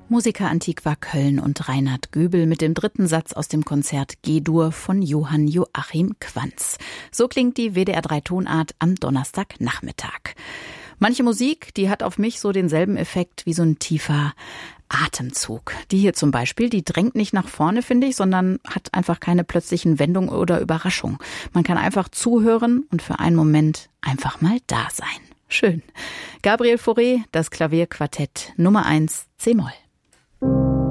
Musica Antiqua Köln und Reinhard Göbel mit dem dritten Satz aus dem Konzert G-Dur von Johann Joachim Quanz. So klingt die WDR 3 Tonart am Donnerstagnachmittag. Manche Musik, die hat auf mich so denselben Effekt wie so ein tiefer Atemzug. Die hier zum Beispiel, die drängt nicht nach vorne, finde ich, sondern hat einfach keine plötzlichen Wendungen oder Überraschung. Man kann einfach zuhören und für einen Moment einfach mal da sein. Schön. Gabriel Fauré, das Klavierquartett Nummer 1 C-Moll.